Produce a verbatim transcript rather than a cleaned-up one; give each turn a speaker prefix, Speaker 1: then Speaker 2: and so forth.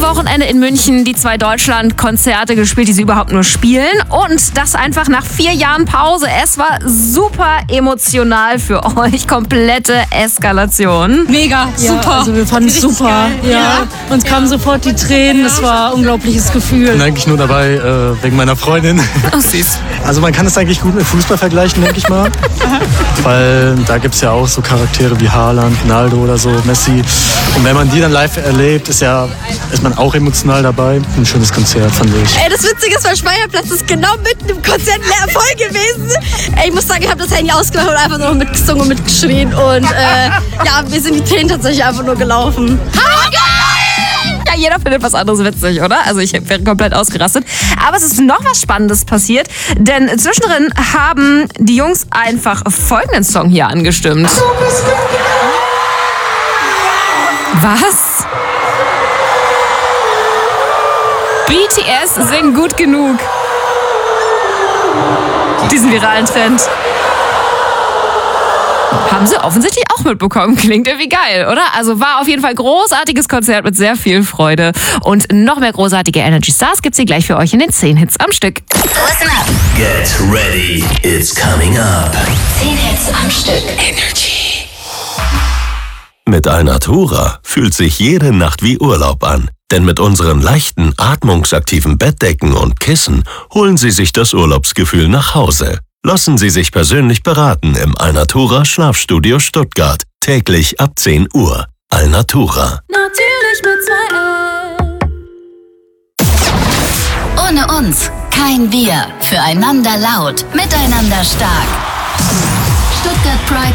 Speaker 1: Wochenende in München die zwei Deutschland-Konzerte gespielt, die sie überhaupt nur spielen. Und das einfach nach vier Jahren Pause. Es war super emotional für euch. Komplette Eskalation.
Speaker 2: Mega,
Speaker 3: ja,
Speaker 2: super.
Speaker 3: Also wir fanden es super. Ja. Ja. Uns ja. kamen sofort die Tränen. Das war ein unglaubliches Gefühl.
Speaker 4: Ich bin eigentlich nur dabei äh, wegen meiner Freundin.
Speaker 1: Oh, süß.
Speaker 4: Also man kann es eigentlich gut mit Fußball vergleichen, denke ich mal. Weil da gibt es ja auch so Charaktere wie Haaland, Ronaldo oder so, Messi. Und wenn man die dann live erlebt, ist ja ist man auch emotional dabei. Ein schönes Konzert, fand ich.
Speaker 2: Ey, das Witzige ist, mein Speierplatz ist genau mitten im Konzert leer voll gewesen. Ey, ich muss sagen, ich habe das Handy ausgemacht und einfach nur mitgesungen und mitgeschrien. Und äh, ja, wir sind die Tränen tatsächlich einfach nur gelaufen.
Speaker 1: Ja, jeder findet was anderes witzig, oder? Also ich wäre komplett ausgerastet. Aber es ist noch was Spannendes passiert, denn zwischendrin haben die Jungs einfach folgenden Song hier angestimmt. Was? B T S singen gut genug. Diesen viralen Trend. Haben sie offensichtlich auch mitbekommen. Klingt irgendwie geil, oder? Also war auf jeden Fall ein großartiges Konzert mit sehr viel Freude. Und noch mehr großartige Energy Stars gibt's hier gleich für euch in den zehn Hits am Stück.
Speaker 5: Listen up.
Speaker 6: Get ready, it's coming up.
Speaker 5: zehn Hits am Stück.
Speaker 6: Energy. Mit Alnatura fühlt sich jede Nacht wie Urlaub an. Denn mit unseren leichten, atmungsaktiven Bettdecken und Kissen holen Sie sich das Urlaubsgefühl nach Hause. Lassen Sie sich persönlich beraten im Alnatura Schlafstudio Stuttgart. Täglich ab zehn Uhr. Alnatura.
Speaker 5: Natürlich mit zwei L. Ohne uns kein Wir. Füreinander laut. Miteinander stark. Stuttgart Pride